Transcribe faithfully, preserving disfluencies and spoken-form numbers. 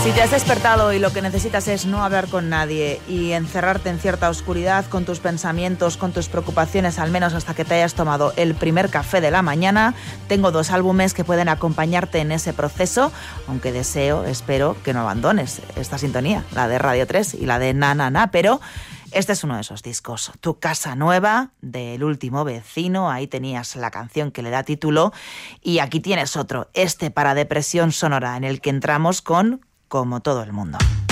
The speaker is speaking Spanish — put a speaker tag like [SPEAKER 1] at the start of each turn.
[SPEAKER 1] Si te has despertado y lo que necesitas es no hablar con nadie y encerrarte en cierta oscuridad con tus pensamientos, con tus preocupaciones, al menos hasta que te hayas tomado el primer café de la mañana, tengo dos álbumes que pueden acompañarte en ese proceso, aunque deseo, espero que no abandones esta sintonía, la de Radio tres y la de Na Na Na, pero este es uno de esos discos. Tu casa nueva, del último vecino, ahí tenías la canción que le da título, y aquí tienes otro, este para depresión sonora, en el que entramos con Como todo el mundo.